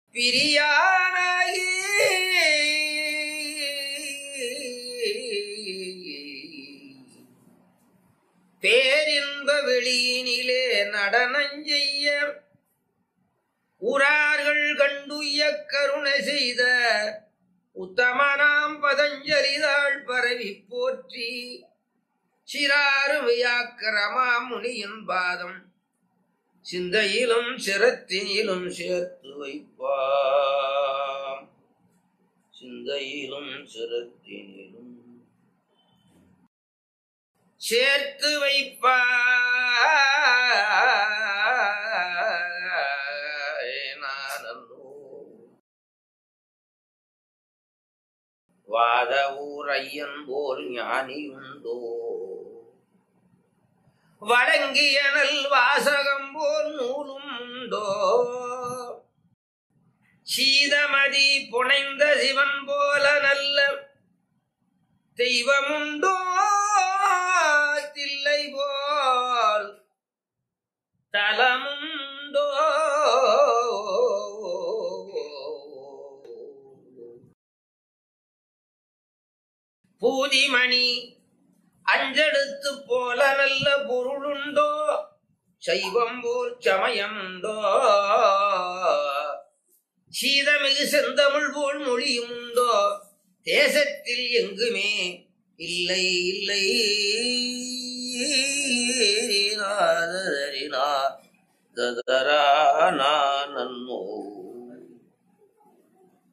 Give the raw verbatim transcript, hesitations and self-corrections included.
பிரியானாகி பேரின்ப வெளியினிலே நடனஞ்செய்ய உரார்கள் கண்டுய கருணை செய்த உத்தமனாம் பதஞ்சலிதாள் பரவி போற்றி சிறாருமையாக்கிரமா முனியின் பாதம் சிந்தையிலும் சிரத்தினிலும் சேர்த்து வைப்பாம். சிந்தையிலும் சிரத்தினிலும் சேர்த்து வைப்பா வாத ஊர் ஐயன் போல் ஞானியுண்டோ வழங்கிய நல் வாசகம் போல் நூலும் உண்டோ சீதமதி புனைந்த சிவன் போல நல்ல தெய்வமுண்டோ தில்லை போல் தலமுண்டோ பூதிமணி அஞ்செடுத்து போல நல்ல பொருளுண்டோ சைவம் போல் சமயமுண்டோ சீதமிகு செந்தமிழ் போல் மொழியும் உண்டோ தேசத்தில் எங்குமே இல்லை இல்லை நன்னோ